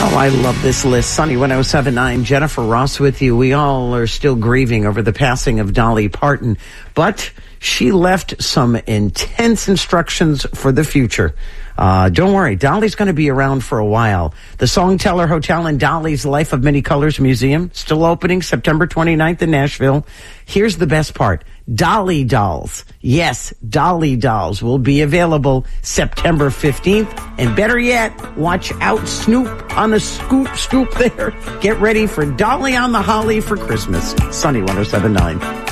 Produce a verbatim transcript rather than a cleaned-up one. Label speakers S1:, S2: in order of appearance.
S1: Oh, I love this list. Sunny one oh seven point nine, Jennifer Ross with you. We all are still grieving over the passing of Dolly Parton, but she left some intense instructions for the future. Uh, don't worry, Dolly's going to be around for a while. The Songteller Hotel and Dolly's Life of Many Colors Museum, still opening September twenty-ninth in Nashville. Here's the best part. Dolly dolls. Yes, Dolly dolls will be available September fifteenth. And better yet, watch out, Snoop on the scoop, scoop there. Get ready for Dolly on the Holly for Christmas. Sunny one oh seven point nine.